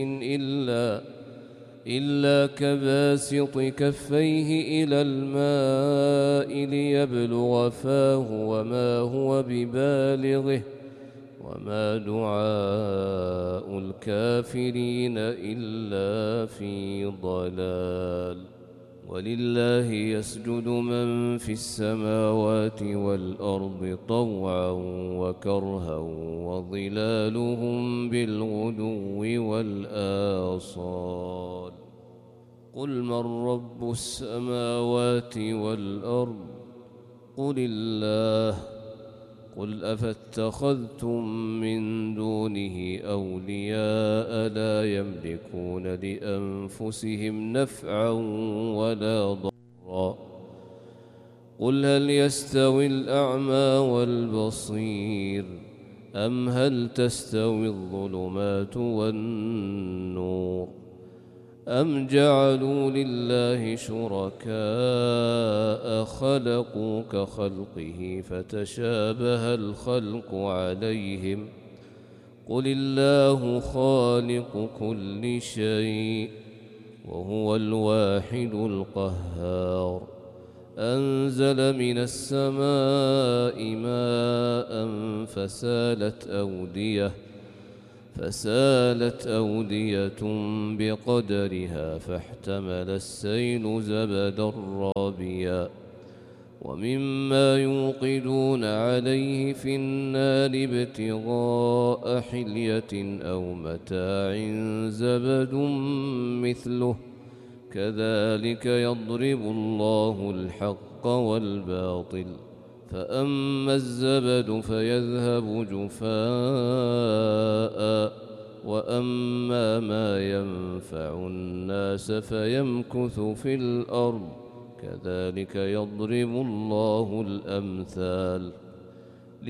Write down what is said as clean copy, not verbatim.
إلا كباسط كفيه إلى الماء ليبلغ فاه وما هو ببالغه وما دعاء الكافرين إلا في ضلال. ولله يسجد من في السماوات والأرض طوعا وكرها وظلالهم بالغدو والآصال. قل من رب السماوات والأرض قل الله. قل أفاتخذتم من دونه أولياء لا يملكون لأنفسهم نفعا ولا ضرا. قل هل يستوي الأعمى والبصير أم هل تستوي الظلمات والنور أم جعلوا لله شركاء خلقوا كخلقه فتشابه الخلق عليهم. قل الله خالق كل شيء وهو الواحد القهار. أنزل من السماء ماء فسالت أودية بقدرها فاحتمل السيل زبدا رابيا ومما يوقدون عليه في النار ابتغاء حلية أو متاع زبد مثله كذلك يضرب الله الحق والباطل فأما الزبد فيذهب جفاء وأما ما ينفع الناس فيمكث في الأرض كذلك يضرب الله الأمثال.